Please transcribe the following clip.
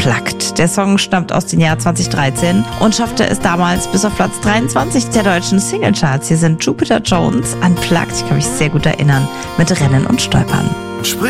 Unplugged. Der Song stammt aus dem Jahr 2013 und schaffte es damals bis auf Platz 23 der deutschen Singlecharts. Hier sind Jupiter Jones, Unplugged, ich kann mich sehr gut erinnern, mit Rennen und Stolpern. Sprich